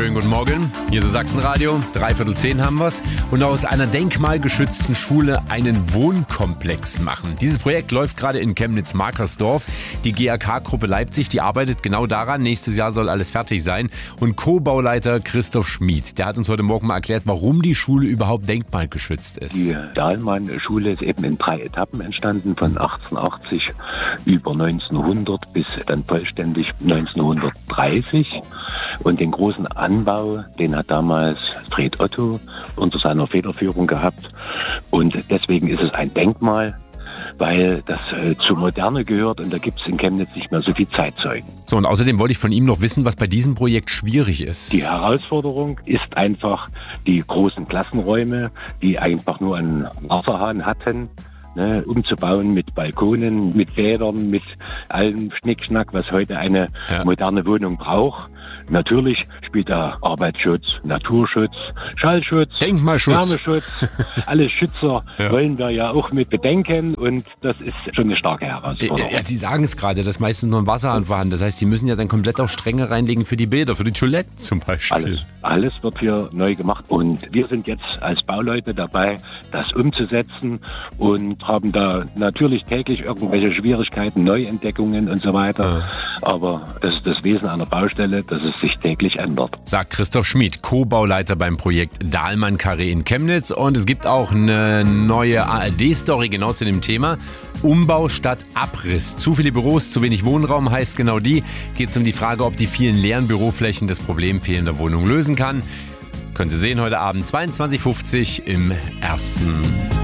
Schönen guten Morgen, hier ist das Sachsenradio, 9:45 haben wir's. Und aus einer denkmalgeschützten Schule einen Wohnkomplex machen. Dieses Projekt läuft gerade in Chemnitz-Markersdorf. Die GAK-Gruppe Leipzig, die arbeitet genau daran. Nächstes Jahr soll alles fertig sein. Und Co-Bauleiter Christoph Schmid, der hat uns heute Morgen mal erklärt, warum die Schule überhaupt denkmalgeschützt ist. Die Dahlmann-Schule ist eben in 3 Etappen entstanden, von 1880 über 1900 bis dann vollständig 1930. Und den großen Anbau, den hat damals Fred Otto unter seiner Federführung gehabt. Und deswegen ist es ein Denkmal, weil das zur Moderne gehört und da gibt es in Chemnitz nicht mehr so viel Zeitzeugen. So, und außerdem wollte ich von ihm noch wissen, was bei diesem Projekt schwierig ist. Die Herausforderung ist einfach die großen Klassenräume, die einfach nur einen Wasserhahn hatten, umzubauen mit Balkonen, mit Bädern, mit allem Schnickschnack, was heute eine moderne Wohnung braucht. Natürlich spielt da Arbeitsschutz, Naturschutz, Schallschutz, Denkmalschutz, Wärmeschutz. Alle Schützer wollen wir ja auch mit bedenken und das ist schon eine starke Herausforderung. Ja, Sie sagen es gerade, dass meistens nur ein Wasserhahn vorhanden. Das heißt, Sie müssen ja dann komplett auch Stränge reinlegen für die Bäder, für die Toiletten zum Beispiel. Alles wird hier neu gemacht und wir sind jetzt als Bauleute dabei, das umzusetzen und haben da natürlich täglich irgendwelche Schwierigkeiten, Neuentdeckungen und so weiter. Aber das ist das Wesen einer Baustelle, dass es sich täglich ändert. Sagt Christoph Schmid, Co-Bauleiter beim Projekt Dahlmann-Carré in Chemnitz. Und es gibt auch eine neue ARD-Story genau zu dem Thema. Umbau statt Abriss. Zu viele Büros, zu wenig Wohnraum heißt genau die. Geht es um die Frage, ob die vielen leeren Büroflächen das Problem fehlender Wohnungen lösen kann. Können Sie sehen heute Abend 22:50 im Ersten.